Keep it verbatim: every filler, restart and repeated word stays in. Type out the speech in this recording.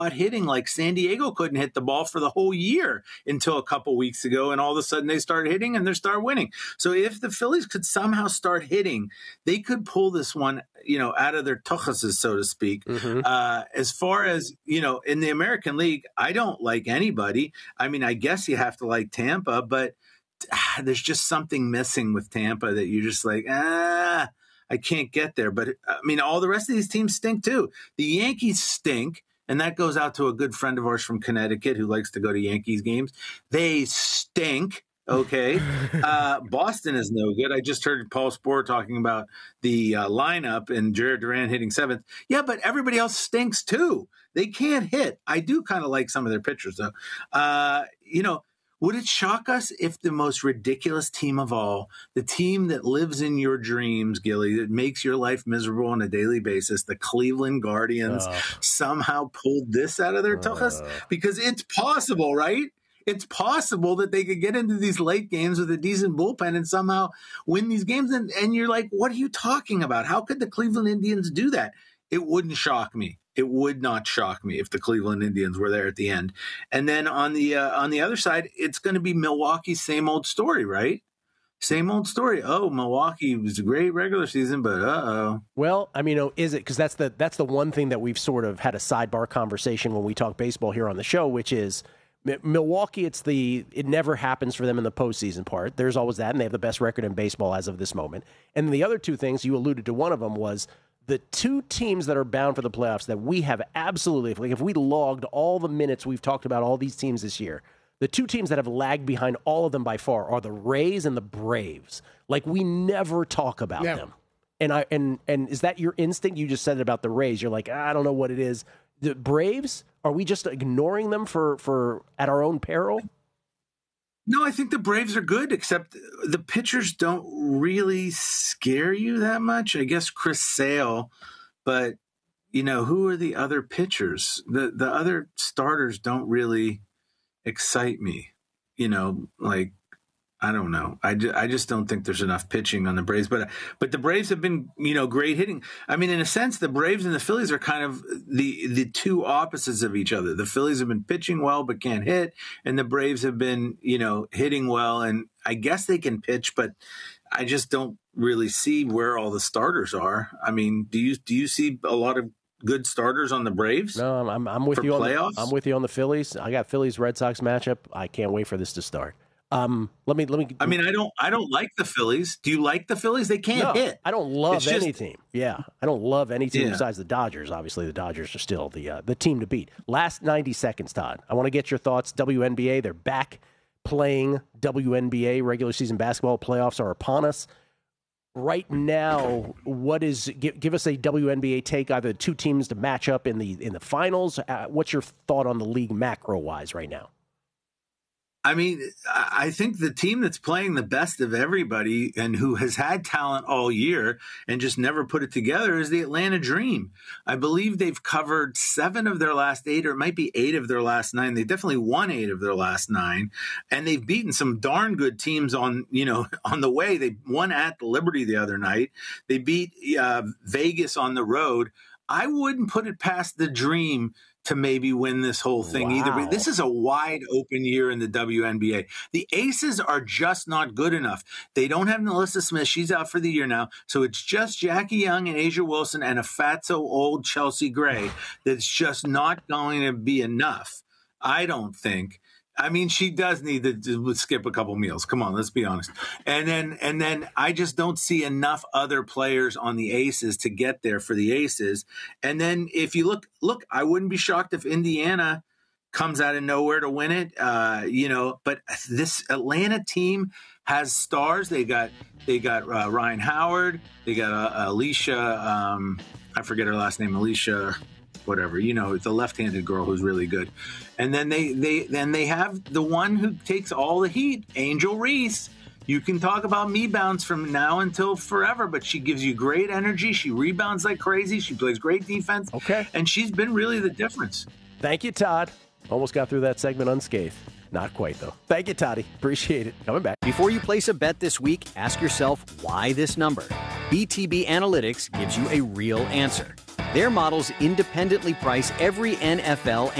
hitting like San Diego couldn't hit the ball for the whole year until a couple weeks ago, and all of a sudden they started hitting and they start winning. So if the Phillies could somehow start hitting, they could pull this one, you know, out of their tuchuses, so to speak. Mm-hmm. Uh, as far as, you know, in the American League, I don't like anybody. I mean, I guess you have to like Tampa, but ah, there's just something missing with Tampa that you're just like, ah, I can't get there. But I mean, all the rest of these teams stink too. The Yankees stink. And that goes out to a good friend of ours from Connecticut who likes to go to Yankees games. They stink. Okay. uh, Boston is no good. I just heard Paul Spohr talking about the uh, lineup and Jared Duran hitting seventh. Yeah, but everybody else stinks too. They can't hit. I do kind of like some of their pitchers, though. Uh, you know, would it shock us if the most ridiculous team of all, the team that lives in your dreams, Gilly, that makes your life miserable on a daily basis, the Cleveland Guardians, uh, somehow pulled this out of their uh, tuchus? Because it's possible, right? It's possible that they could get into these late games with a decent bullpen and somehow win these games. And, and you're like, what are you talking about? How could the Cleveland Indians do that? It wouldn't shock me. It would not shock me if the Cleveland Indians were there at the end. And then on the uh, on the other side, it's going to be Milwaukee's same old story, right? Same old story. Oh, Milwaukee was a great regular season, but uh-oh. Well, I mean, oh, is it? Because that's the that's the one thing that we've sort of had a sidebar conversation when we talk baseball here on the show, which is Milwaukee, it's the it never happens for them in the postseason part. There's always that, and they have the best record in baseball as of this moment. And the other two things, you alluded to one of them, was the two teams that are bound for the playoffs that we have absolutely, like if we logged all the minutes we've talked about all these teams this year, the two teams that have lagged behind all of them by far are the Rays and the Braves. Like, we never talk about never. them. And I and and is that your instinct? You just said it about the Rays. You're like, I don't know what it is. The Braves, are we just ignoring them for, for at our own peril? No, I think the Braves are good, except the pitchers don't really scare you that much. I guess Chris Sale, but, you know, who are the other pitchers? The the other starters don't really excite me. You know, like, I don't know. I, ju- I just don't think there's enough pitching on the Braves. But but the Braves have been, you know, great hitting. I mean, in a sense, the Braves and the Phillies are kind of the the two opposites of each other. The Phillies have been pitching well but can't hit, and the Braves have been, you know, hitting well. And I guess they can pitch, but I just don't really see where all the starters are. I mean, do you do you see a lot of good starters on the Braves? No, I'm I'm, I'm with you on playoffs? the, I'm with you on the Phillies. I got Phillies Red Sox matchup. I can't wait for this to start. Um, let me, let me, I mean, I don't, I don't like the Phillies. Do you like the Phillies? They can't no, hit. I don't love it's any just, team. Yeah. I don't love any team yeah. besides the Dodgers. Obviously the Dodgers are still the, uh, the team to beat. Last ninety seconds, Todd. I want to get your thoughts. W N B A, they're back playing W N B A. Regular season basketball playoffs are upon us. Right now, what is, give, give us a W N B A take, either two teams to match up in the, in the finals. Uh, what's your thought on the league macro wise right now? I mean, I think the team that's playing the best of everybody and who has had talent all year and just never put it together is the Atlanta Dream. I believe they've covered seven of their last eight, or it might be eight of their last nine. They definitely won eight of their last nine, and they've beaten some darn good teams on, you know, on the way. They won at the Liberty the other night. They beat uh, Vegas on the road. I wouldn't put it past the Dream to maybe win this whole thing wow. either. But this is a wide open year in the W N B A. The Aces are just not good enough. They don't have Melissa Smith. She's out for the year now. So it's just Jackie Young and Asia Wilson and a fatso old Chelsea Gray that's just not going to be enough, I don't think. I mean, she does need to, to skip a couple meals. Come on, let's be honest. And then, and then I just don't see enough other players on the Aces to get there for the Aces. And then if you look, look, I wouldn't be shocked if Indiana comes out of nowhere to win it. Uh, you know, but this Atlanta team has stars. They got, they got uh, Ryan Howard. They got uh, Alicia. Um, I forget her last name. Alicia. Whatever, you know, it's a left-handed girl who's really good. And then they they then they have the one who takes all the heat, Angel Reese. You can talk about me bounce from now until forever, but she gives you great energy. She rebounds like crazy. She plays great defense. Okay. And she's been really the difference. Thank you, Todd. Almost got through that segment unscathed. Not quite, though. Thank you, Toddy. Appreciate it. Coming back. Before you place a bet this week, ask yourself, why this number? B T B Analytics gives you a real answer. Their models independently price every N F L